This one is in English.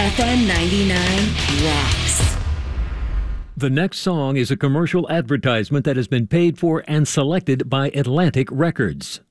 FM 99 rocks. The next song is a commercial advertisement that has been paid for and selected by Atlantic Records.